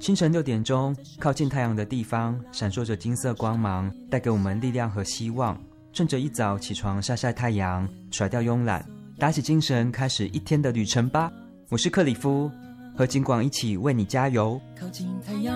清晨6点钟，靠近太阳的地方闪烁着金色光芒，带给我们力量和希望。趁着一早起床晒晒太阳，甩掉慵懒，打起精神，开始一天的旅程吧。我是克里夫，和景广一起为你加油。 靠近太阳